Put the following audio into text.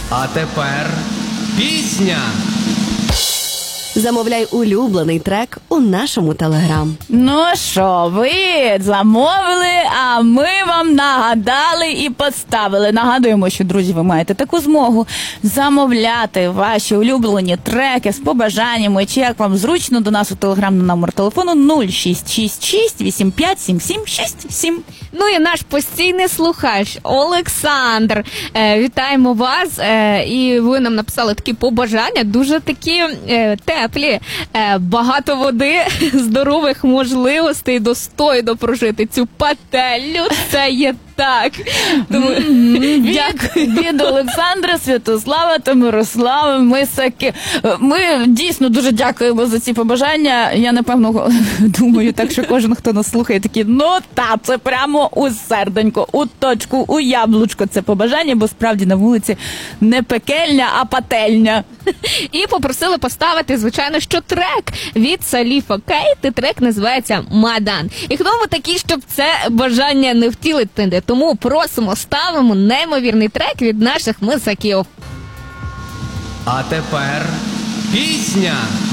А тепер пісня. Замовляй улюблений трек у нашому Телеграм. Ну що, ви замовили, а ми вам нагадали і поставили. Нагадуємо, що, друзі, ви маєте таку змогу замовляти ваші улюблені треки з побажаннями, чи як вам зручно, до нас у Телеграм на номер телефону 0666 857767. Ну і наш постійний слухач Олександр. Вітаємо вас. І ви нам написали такі побажання, дуже такі теплі. Багато води, здорових можливостей, достойно прожити цю пательню. Це є так. Тому Від Олександра, Святослава та Мирослава Мисаки. Ми дійсно дуже дякуємо за ці побажання. Я, напевно, думаю, так, що кожен, хто нас слухає, такий, ну та, це прямо у серденько, у точку, у яблучко це побажання, бо справді на вулиці не пекельня, а пательня. І попросили поставити, звичайно, що трек від Саліфа Кейт. Трек називається «Мадан». І хто ви такі, щоб це бажання не втілити? Тому просимо, ставимо неймовірний трек від наших мисаків. А тепер пісня.